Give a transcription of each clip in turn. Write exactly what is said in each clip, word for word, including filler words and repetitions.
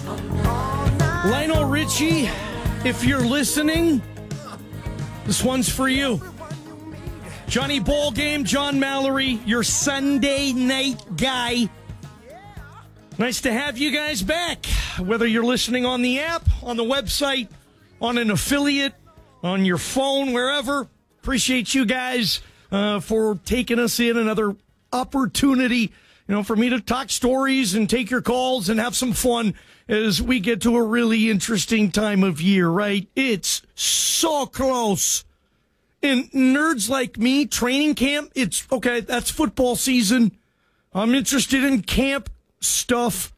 Lionel Richie, if you're listening, this one's for you. Johnny Ballgame, John Mallory, your Sunday night guy. Nice to have you guys back. Whether you're listening on the app, on the website, on an affiliate, on your phone, wherever. Appreciate you guys uh, for taking us in. Another opportunity, you know, for me to talk stories and take your calls and have some fun as we get to a really interesting time of year, right? It's so close. And nerds like me, training camp, it's, okay, that's football season. I'm interested in camp stuff.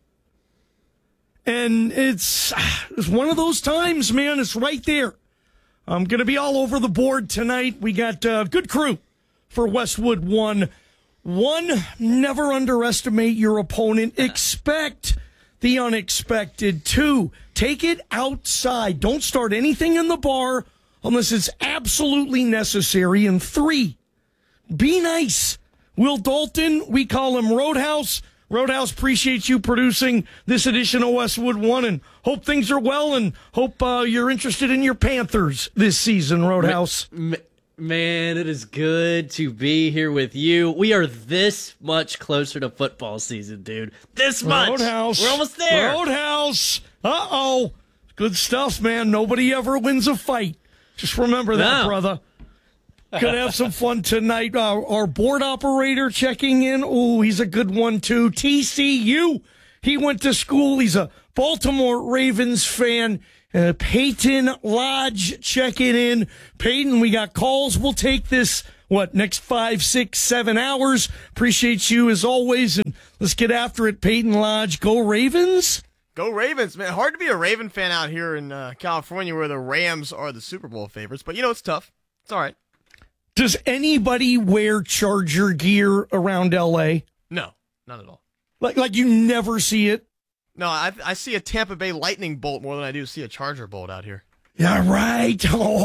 And it's, it's one of those times, man. It's right there. I'm going to be all over the board tonight. We got a good crew for Westwood One. One, never underestimate your opponent. Expect the unexpected. Two, take it outside. Don't start anything in the bar unless it's absolutely necessary. And three, be nice. Will Dalton, we call him Roadhouse. Roadhouse, appreciate you producing this edition of Westwood One, and hope things are well, and hope uh, you're interested in your Panthers this season, Roadhouse. Man, it is good to be here with you. We are this much closer to football season, dude. This much. Roadhouse. We're almost there. Roadhouse. Uh-oh. Good stuff, man. Nobody ever wins a fight. Just remember that, No. brother. Gonna have some fun tonight. Uh, our board operator checking in. Oh, he's a good one, too. T C U. He went to school. He's a Baltimore Ravens fan. Uh, Peyton Lodge checking in. Peyton, we got calls. We'll take this, what, next five, six, seven hours. Appreciate you as always. And let's get after it, Peyton Lodge. Go Ravens. Go Ravens, man. Hard to be a Raven fan out here in uh, California where the Rams are the Super Bowl favorites. But, you know, it's tough. It's all right. Does anybody wear Charger gear around L A? No, not at all. Like, like you never see it? No, I I see a Tampa Bay Lightning bolt more than I do see a Charger bolt out here. Yeah, right.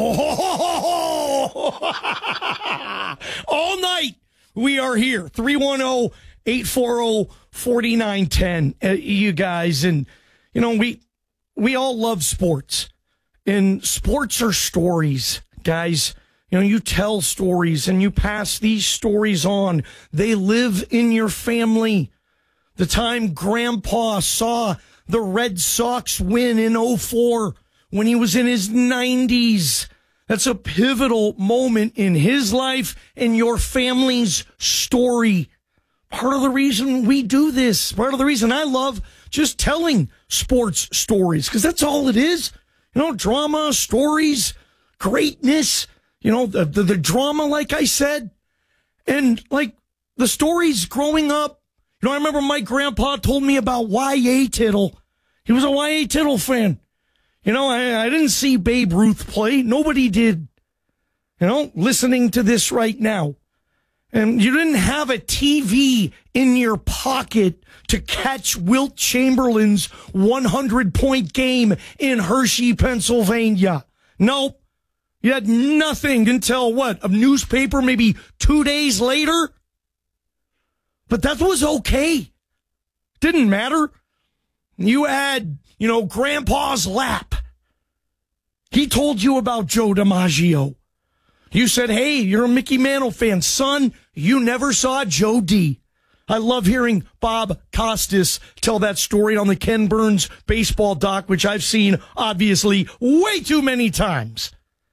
All night we are here. three one zero, eight four zero, four nine one zero. Uh, you guys. And, you know, we we all love sports. And sports are stories, guys. You know, you tell stories and you pass these stories on. They live in your family. The time Grandpa saw the Red Sox win in oh four when he was in his nineties. That's a pivotal moment in his life and your family's story. Part of the reason we do this, part of the reason I love just telling sports stories, because that's all it is. You know, drama, stories, greatness, you know, the, the, the drama, like I said, and like the stories growing up. You know, I remember my grandpa told me about Y A Tittle. He was a Y A Tittle fan. You know, I, I didn't see Babe Ruth play. Nobody did. You know, listening to this right now. And you didn't have a T V in your pocket to catch Wilt Chamberlain's one hundred point game in Hershey, Pennsylvania. Nope. You had nothing until, what, a newspaper maybe two days later? But that was okay. Didn't matter. You had, you know, Grandpa's lap. He told you about Joe DiMaggio. You said, hey, you're a Mickey Mantle fan. Son, you never saw Joe D. I love hearing Bob Costas tell that story on the Ken Burns baseball doc, which I've seen, obviously, way too many times.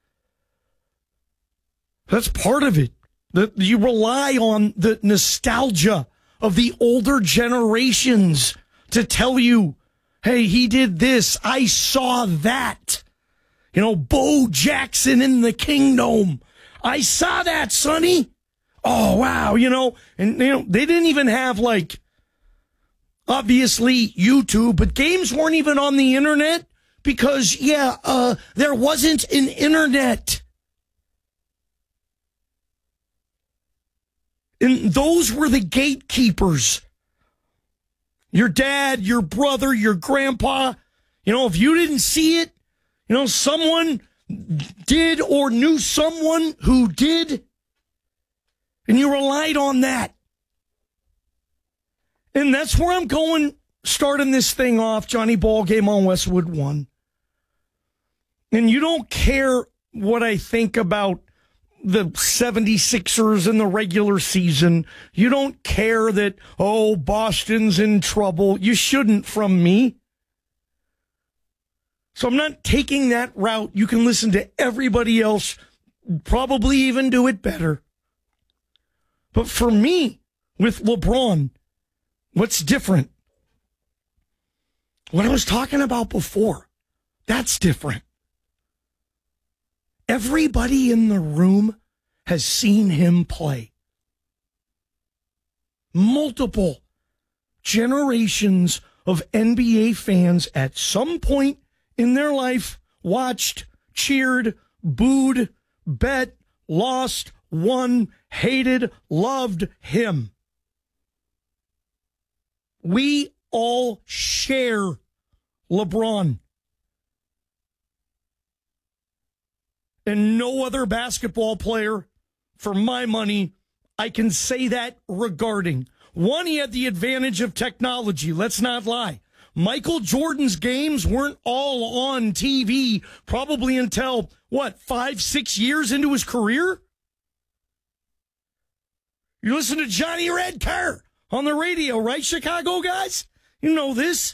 That's part of it. That you rely on the nostalgia of the older generations to tell you, hey, he did this. I saw that. You know, Bo Jackson in the Kingdom. I saw that, Sonny. Oh, wow. You know, and, you know, they didn't even have, like, obviously YouTube, but games weren't even on the internet because, yeah, uh, there wasn't an internet. And those were the gatekeepers. Your dad, your brother, your grandpa. You know, if you didn't see it, you know, someone did or knew someone who did. And you relied on that. And that's where I'm going starting this thing off, Johnny Ball game on Westwood one. And you don't care what I think about the seventy-sixers in the regular season. You don't care that, oh, Boston's in trouble. You shouldn't from me. So I'm not taking that route. You can listen to everybody else, probably even do it better. But for me, with LeBron, what's different? What I was talking about before, that's different. Everybody in the room has seen him play. Multiple generations of N B A fans at some point in their life watched, cheered, booed, bet, lost, won, hated, loved him. We all share LeBron. And no other basketball player, for my money, I can say that regarding. One, he had the advantage of technology. Let's not lie. Michael Jordan's games weren't all on T V probably until, what, five, six years into his career? You listen to Johnny Red Kerr on the radio, right, Chicago guys? You know this.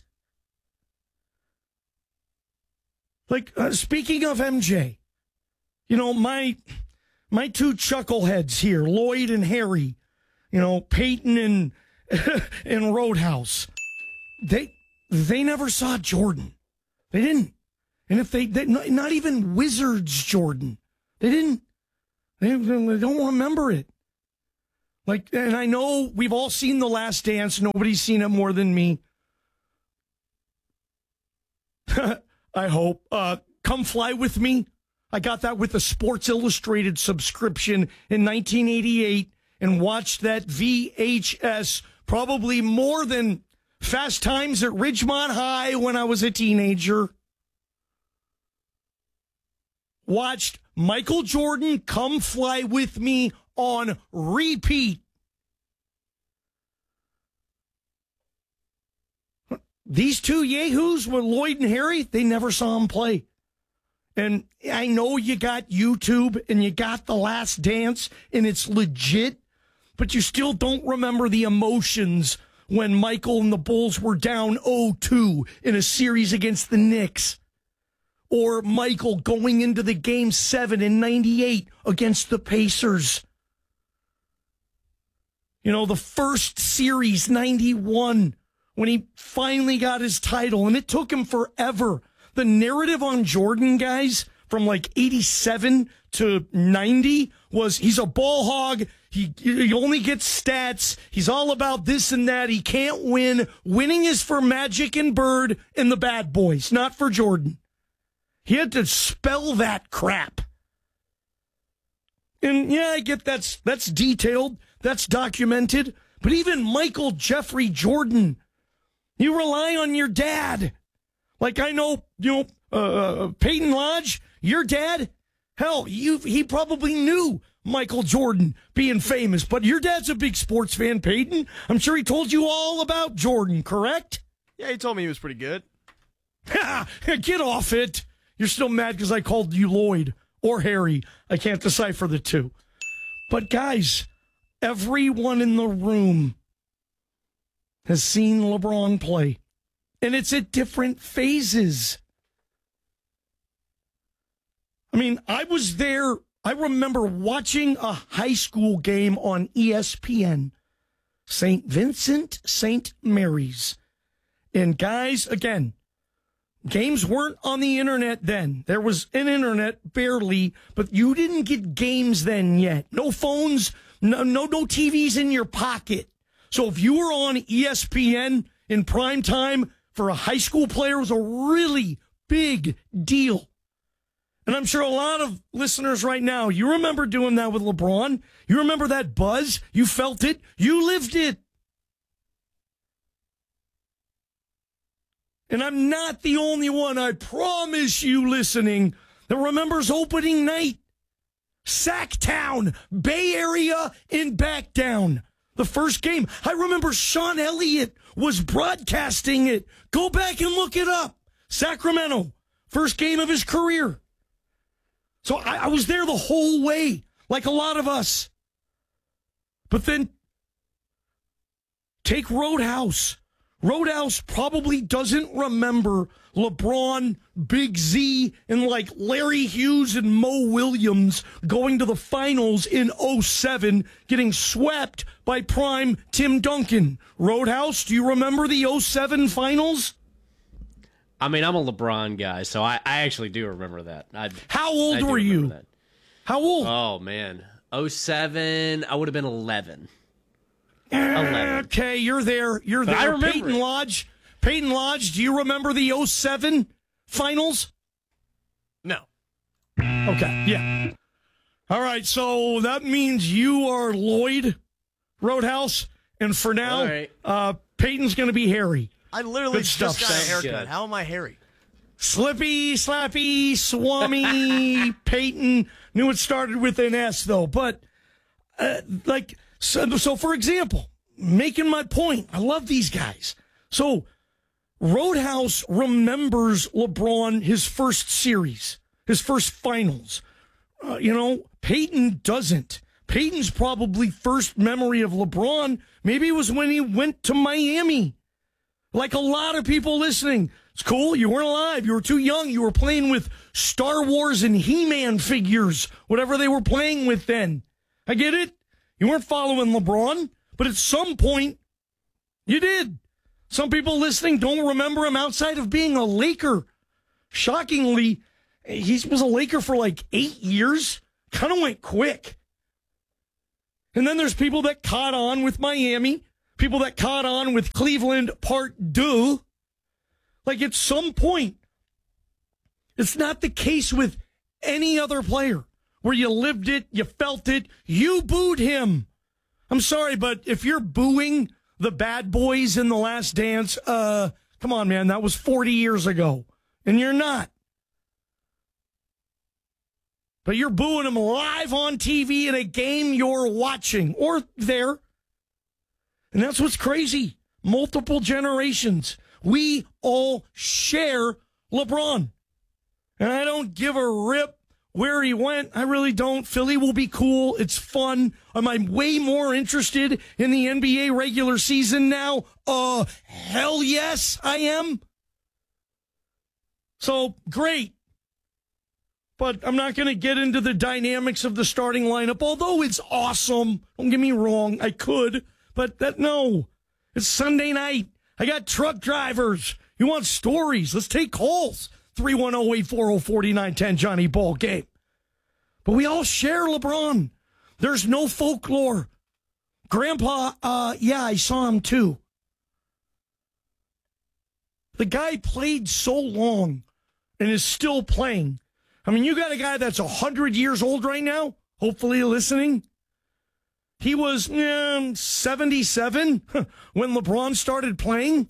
Like, uh, speaking of M J, you know, my my two chuckleheads here, Lloyd and Harry, you know, Peyton and and Roadhouse, they they never saw Jordan. They didn't. And if they, they not even Wizards Jordan, they didn't. They, they don't remember it. Like, and I know we've all seen The Last Dance. Nobody's seen it more than me. I hope. Uh, Come Fly With Me. I got that with a Sports Illustrated subscription in nineteen eighty-eight and watched that V H S probably more than Fast Times at Ridgemont High when I was a teenager. Watched Michael Jordan Come Fly With Me on repeat. These two yahoos with Lloyd and Harry, they never saw him play. And I know you got YouTube and you got The Last Dance and it's legit, but you still don't remember the emotions when Michael and the Bulls were down oh two in a series against the Knicks. Or Michael going into the game seven in ninety-eight against the Pacers. You know, the first series, ninety-one, when he finally got his title, and it took him forever. The narrative on Jordan, guys, from like eighty-seven to ninety was he's a ball hog. He, he only gets stats. He's all about this and that. He can't win. Winning is for Magic and Bird and the bad boys, not for Jordan. He had to spell that crap. And yeah, I get that's that's detailed. That's documented. But even Michael Jeffrey Jordan, you rely on your dad. Like I know, you know, uh, Peyton Lodge, your dad, hell, you he probably knew Michael Jordan being famous, but your dad's a big sports fan, Peyton. I'm sure he told you all about Jordan, correct? Yeah, he told me he was pretty good. Get off it. You're still mad because I called you Lloyd or Harry. I can't decipher the two. But guys, everyone in the room has seen LeBron play. And it's at different phases. I mean, I was there. I remember watching a high school game on E S P N. Saint Vincent, Saint Mary's. And guys, again, games weren't on the internet then. There was an internet, barely, but you didn't get games then yet. No phones, no, no, no T Vs in your pocket. So if you were on E S P N in prime time, for a high school player, was a really big deal. And I'm sure a lot of listeners right now, you remember doing that with LeBron. You remember that buzz. You felt it. You lived it. And I'm not the only one, I promise you listening, that remembers opening night. Sacktown, Bay Area, and back down. The first game. I remember Sean Elliott was broadcasting it. Go back and look it up. Sacramento. First game of his career. So I, I was there the whole way, like a lot of us. But then take Roadhouse. Roadhouse probably doesn't remember LeBron, Big Z, and like Larry Hughes and Mo Williams going to the finals in oh seven, getting swept by prime Tim Duncan. Roadhouse, do you remember the oh seven finals? I mean, I'm a LeBron guy, so I, I actually do remember that. I, How old I do were remember you? that. How old? Oh, man. oh seven, I would have been eleven. eleven. Okay, you're there. You're But there. I remember Peyton it. Lodge. Peyton Lodge, do you remember the oh seven finals? No. Okay, yeah. All right, so that means you are Lloyd Roadhouse, and for now, All right. uh, Peyton's going to be Harry. I literally Good just stuff. got a Sounds haircut. good. How am I hairy? Slippy, Slappy, Swami, Peyton. Knew it started with an S, though. But, uh, like, so, so for example, making my point, I love these guys. So, Roadhouse remembers LeBron, his first series, his first finals. Uh, you know, Peyton doesn't. Peyton's probably first memory of LeBron, maybe it was when he went to Miami. Like a lot of people listening. It's cool. You weren't alive. You were too young. You were playing with Star Wars and He-Man figures, whatever they were playing with then. I get it. You weren't following LeBron, but at some point, you did. Some people listening don't remember him outside of being a Laker. Shockingly, he was a Laker for like eight years. Kind of went quick. And then there's people that caught on with Miami. People that caught on with Cleveland part deux. Like at some point, it's not the case with any other player where you lived it, you felt it, you booed him. I'm sorry, but if you're booing the bad boys in The Last Dance, uh, come on, man, that was forty years ago. And you're not. But you're booing them live on T V in a game you're watching or there. And that's what's crazy. Multiple generations. We all share LeBron. And I don't give a rip where he went. I really don't. Philly will be cool. It's fun. Am I way more interested in the N B A regular season now? Uh, hell yes, I am. So, great. But I'm not going to get into the dynamics of the starting lineup, although it's awesome. Don't get me wrong. I could. But that, no, it's Sunday night. I got truck drivers. You want stories? Let's take calls. three one zero, eight four zero, four nine one zero, Johnny Ball Game. But we all share LeBron. There's no folklore. Grandpa, uh, yeah, I saw him too. The guy played so long and is still playing. I mean, you got a guy that's one hundred years old right now, hopefully listening. He was eh, seventy-seven when LeBron started playing.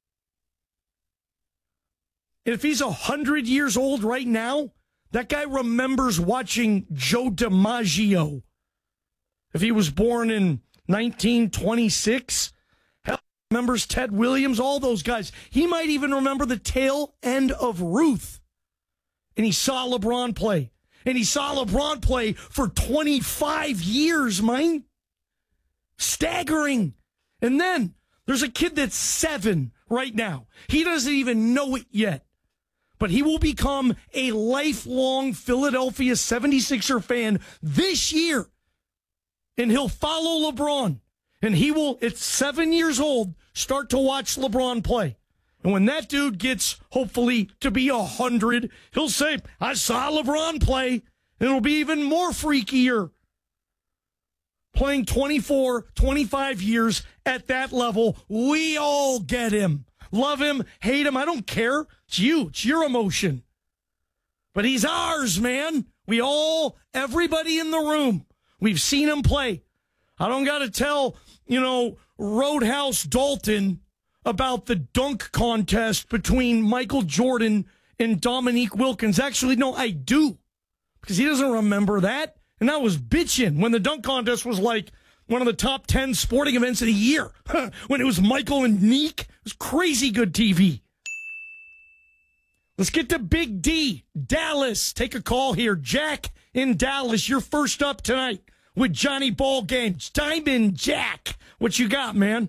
If he's one hundred years old right now, that guy remembers watching Joe DiMaggio. If he was born in nineteen twenty-six, hell, remembers Ted Williams, all those guys. He might even remember the tail end of Ruth. And he saw LeBron play. And he saw LeBron play for twenty-five years, man. Staggering. And then there's a kid that's seven right now. He doesn't even know it yet. But he will become a lifelong Philadelphia seventy-sixer fan this year. And he'll follow LeBron. And he will, at seven years old, start to watch LeBron play. And when that dude gets, hopefully, to be one hundred, he'll say, I saw LeBron play. And it'll be even more freakier. Playing twenty-four, twenty-five years at that level, we all get him. Love him, hate him, I don't care. It's you, it's your emotion. But he's ours, man. We all, everybody in the room, we've seen him play. I don't got to tell, you know, Roadhouse Dalton about the dunk contest between Michael Jordan and Dominique Wilkins. Actually, no, I do. Because he doesn't remember that. And I was bitching when the dunk contest was like, one of the top ten sporting events of the year. When it was Michael and Neek. It was crazy good T V. Let's get to Big D. Dallas. Take a call here. Jack in Dallas, you're first up tonight with Johnny Ball Games. Diamond Jack. What you got, man?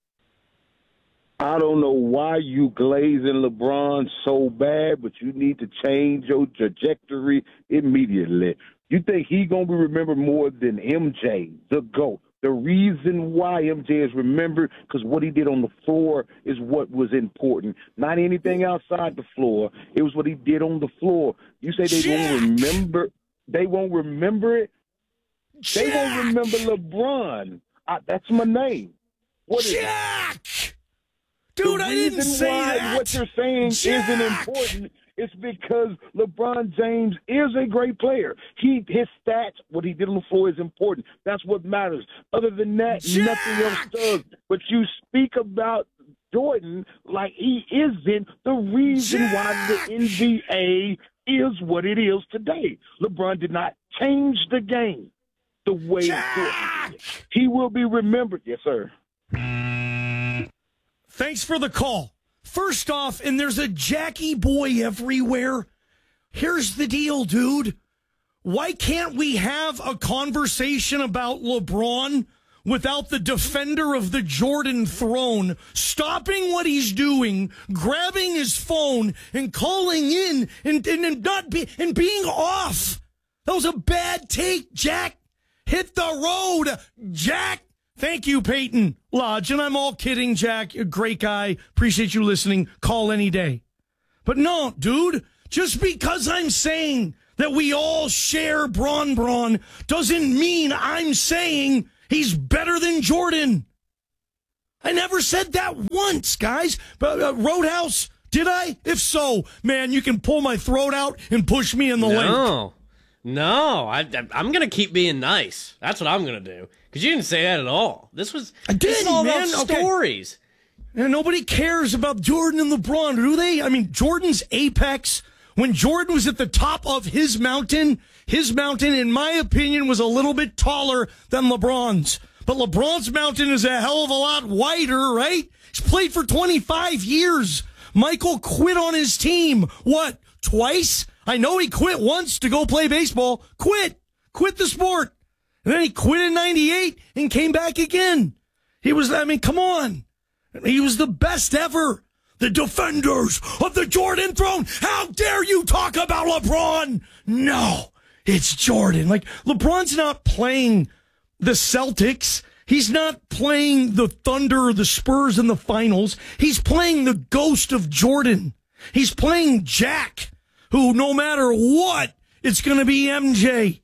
I don't know why you glazing LeBron so bad, but you need to change your trajectory immediately. You think he going to be remembered more than M J, the GOAT. The reason why M J is remembered, because what he did on the floor is what was important. Not anything outside the floor. It was what he did on the floor. You say they Jack! won't remember They won't remember it? Jack! They won't remember LeBron. I, that's my name. What is Jack! Dude, the I didn't reason say why that. What you're saying Jack! isn't important. It's because LeBron James is a great player. He his stats, what he did on the floor is important. That's what matters. Other than that, Jack! nothing else does. But you speak about Jordan like he isn't the reason why the N B A is what it is today. LeBron did not change the game the way Jordan did. He will be remembered. Yes, sir. Thanks for the call. First off, and there's a Jackie boy everywhere. Here's the deal, dude. Why can't we have a conversation about LeBron without the defender of the Jordan throne stopping what he's doing, grabbing his phone, and calling in and, and, and not be and being off? That was a bad take, Jack. Hit the road, Jack. Thank you, Peyton Lodge. And I'm all kidding, Jack. You're a great guy. Appreciate you listening. Call any day. But no, dude, just because I'm saying that we all share Bron Bron doesn't mean I'm saying he's better than Jordan. I never said that once, guys. But uh, Roadhouse, did I? If so, man, you can pull my throat out and push me in the lake. No, no, I, I'm going to keep being nice. That's what I'm going to do. Because you didn't say that at all. This was I did, this is all man. about Okay. stories. And nobody cares about Jordan and LeBron, do they? I mean, Jordan's apex, when Jordan was at the top of his mountain, his mountain, in my opinion, was a little bit taller than LeBron's. But LeBron's mountain is a hell of a lot wider, right? He's played for twenty-five years. Michael quit on his team. What, twice? I know he quit once to go play baseball. Quit. Quit the sport. And then he quit in ninety-eight and came back again. He was, I mean, come on. He was the best ever. The defenders of the Jordan throne. How dare you talk about LeBron? No, it's Jordan. Like, LeBron's not playing the Celtics. He's not playing the Thunder or the Spurs in the finals. He's playing the ghost of Jordan. He's playing Jack, who no matter what, it's going to be M J.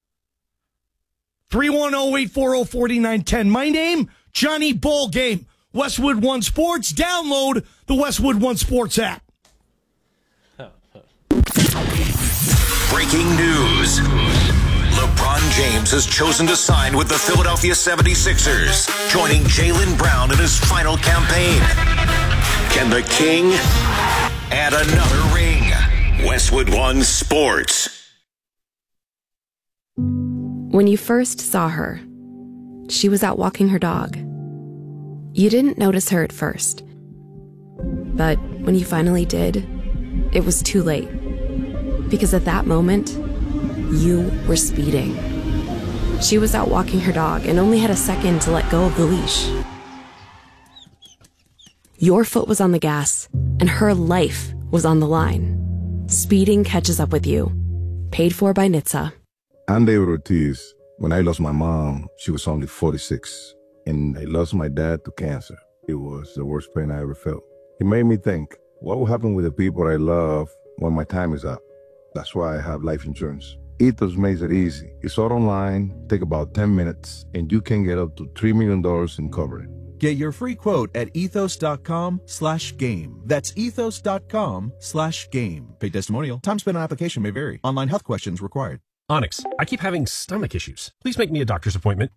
three one zero, eight four zero, four nine one zero. My name, Johnny Ball Game. Westwood One Sports. Download the Westwood One Sports app. Breaking news. LeBron James has chosen to sign with the Philadelphia seventy-sixers, joining Jaylen Brown in his final campaign. Can the King add another ring? Westwood One Sports. When you first saw her, she was out walking her dog. You didn't notice her at first. But when you finally did, it was too late. Because at that moment, you were speeding. She was out walking her dog and only had a second to let go of the leash. Your foot was on the gas, and her life was on the line. Speeding catches up with you. Paid for by N H T S A. I'm David Ortiz. When I lost my mom, she was only forty-six, and I lost my dad to cancer. It was the worst pain I ever felt. It made me think, what will happen with the people I love when my time is up? That's why I have life insurance. Ethos makes it easy. It's all online, take about ten minutes, and you can get up to three million dollars in coverage. Get your free quote at ethos.com slash game. That's ethos.com slash game. Paid testimonial. Time spent on application may vary. Online health questions required. Onyx, I keep having stomach issues. Please make me a doctor's appointment. Okay,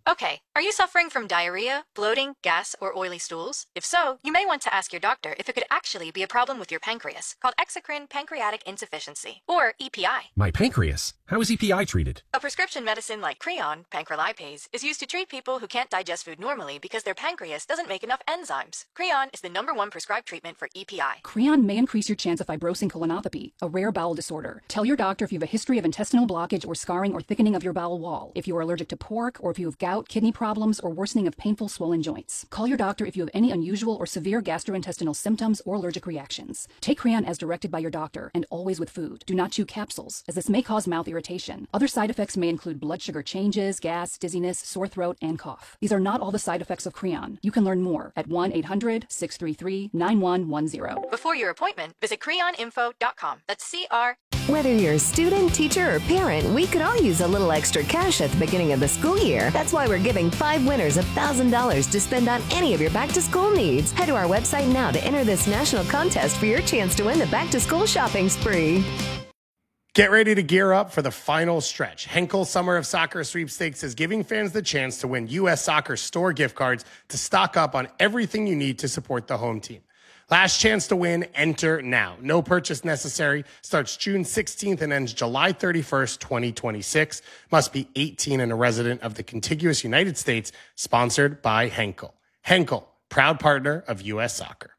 Are you suffering from diarrhea, bloating, gas, or oily stools? If so, you may want to ask your doctor if it could actually be a problem with your pancreas, called exocrine pancreatic insufficiency, or E P I. My pancreas? How is E P I treated? A prescription medicine like Creon, pancrelipase, is used to treat people who can't digest food normally because their pancreas doesn't make enough enzymes. Creon is the number one prescribed treatment for E P I. Creon may increase your chance of fibrosing colonopathy, a rare bowel disorder. Tell your doctor if you have a history of intestinal blockage or scarring or thickening of your bowel wall, if you are allergic to pork, or if you have gout, kidney problems, or worsening of painful swollen joints. Call your doctor if you have any unusual or severe gastrointestinal symptoms or allergic reactions. Take Creon as directed by your doctor and always with food. Do not chew capsules, as this may cause mouth irritation. Other side effects may include blood sugar changes, gas, dizziness, sore throat, and cough. These are not all the side effects of Creon. You can learn more at one eight hundred, six three three, nine one one zero. Before your appointment, visit creon info dot com. That's C R. Whether you're a student, teacher, or parent, we could all use a little extra cash at the beginning of the school year. That's why we're giving five winners one thousand dollars to spend on any of your back-to-school needs. Head to our website now to enter this national contest for your chance to win the back-to-school shopping spree. Get ready to gear up for the final stretch. Henkel Summer of Soccer Sweepstakes is giving fans the chance to win U S Soccer store gift cards to stock up on everything you need to support the home team. Last chance to win, enter now. No purchase necessary. Starts June sixteenth and ends July thirty-first, twenty twenty-six. Must be eighteen and a resident of the contiguous United States. Sponsored by Henkel. Henkel, proud partner of U S Soccer.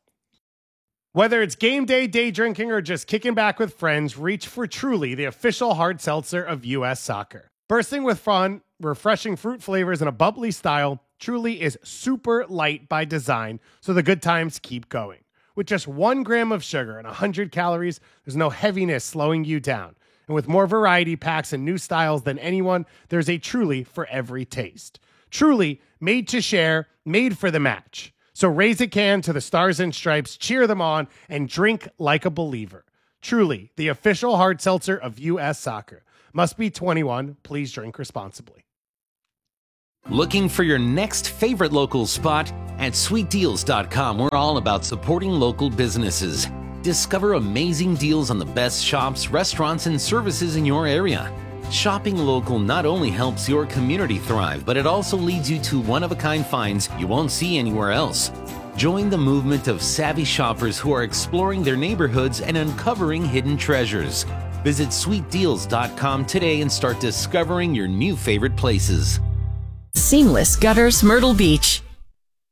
Whether it's game day, day drinking, or just kicking back with friends, reach for Truly, the official hard seltzer of U S Soccer. Bursting with fun, refreshing fruit flavors, and a bubbly style, Truly is super light by design, so the good times keep going. With just one gram of sugar and one hundred calories, there's no heaviness slowing you down. And with more variety packs and new styles than anyone, there's a Truly for every taste. Truly, made to share, made for the match. So raise a can to the Stars and Stripes, cheer them on, and drink like a believer. Truly, the official hard seltzer of U S Soccer. Must be twenty-one. Please drink responsibly. Looking for your next favorite local spot? At sweet deals dot com, we're all about supporting local businesses. Discover amazing deals on the best shops, restaurants, and services in your area. Shopping local not only helps your community thrive, but it also leads you to one-of-a-kind finds you won't see anywhere else. Join the movement of savvy shoppers who are exploring their neighborhoods and uncovering hidden treasures. Visit sweet deals dot com today and start discovering your new favorite places. Seamless Gutters Myrtle Beach.